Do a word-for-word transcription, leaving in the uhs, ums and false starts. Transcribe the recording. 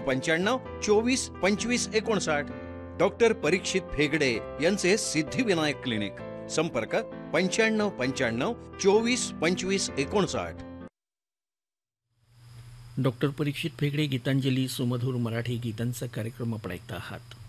पंच्याण्णव चोवीस पंचवीस एकोणसाठ. डॉक्टर परीक्षित फेगडे यांचे सिद्धिविनायक क्लिनिक. संपर्क पंच्याण्णव पंच्याण्णव चोवीस पंचवीस एकोणसाठ. डॉक्टर परीक्षित फेगडे गीतांजली सुमधुर मराठी गीतांचा कार्यक्रम आपण ऐकता आहात.